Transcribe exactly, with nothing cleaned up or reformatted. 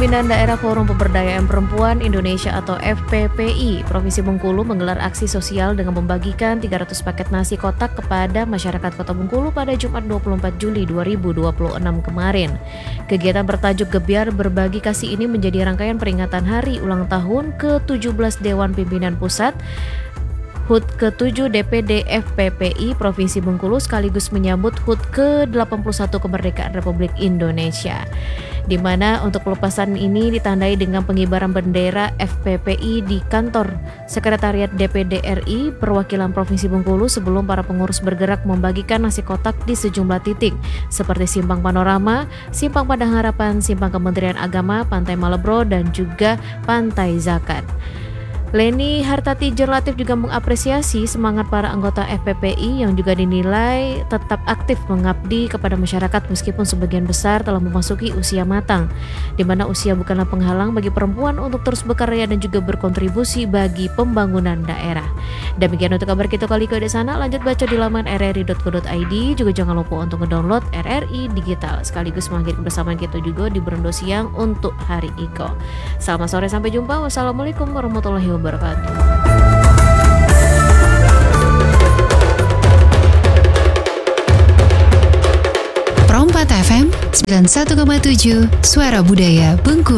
Pimpinan Daerah Forum Pemberdayaan Perempuan Indonesia atau F P P I Provinsi Bengkulu menggelar aksi sosial dengan membagikan tiga ratus paket nasi kotak kepada masyarakat Kota Bengkulu pada Jumat dua puluh empat Juli dua ribu dua puluh enam kemarin. Kegiatan bertajuk Gebyar Berbagi Kasih ini menjadi rangkaian peringatan hari ulang tahun ke tujuh belas Dewan Pimpinan Pusat H U T ketujuh D P D F P P I Provinsi Bengkulu sekaligus menyambut H U T ke delapan puluh satu kemerdekaan Republik Indonesia, di mana untuk pelepasan ini ditandai dengan pengibaran bendera F P P I di kantor Sekretariat D P D R I Perwakilan Provinsi Bengkulu sebelum para pengurus bergerak membagikan nasi kotak di sejumlah titik seperti Simpang Panorama, Simpang Padang Harapan, Simpang Kementerian Agama, Pantai Malebro, dan juga Pantai Zakat. Leni Hartati Jerlatif juga mengapresiasi semangat para anggota F P P I yang juga dinilai tetap aktif mengabdi kepada masyarakat meskipun sebagian besar telah memasuki usia matang, di mana usia bukanlah penghalang bagi perempuan untuk terus berkarya dan juga berkontribusi bagi pembangunan daerah. Demikian untuk kabar kita kali ke sana, lanjut baca di laman r r i dot co dot i d, juga jangan lupa untuk ngedownload R R I Digital sekaligus mengakhiri kebersamaan kita juga di Berendo Siang untuk hari Iko. Selamat sore, sampai jumpa. Wassalamualaikum warahmatullahi wabarakatuh. Wabarakatuh. Pro empat F M sembilan puluh satu koma tujuh Suara Budaya Bengkulu.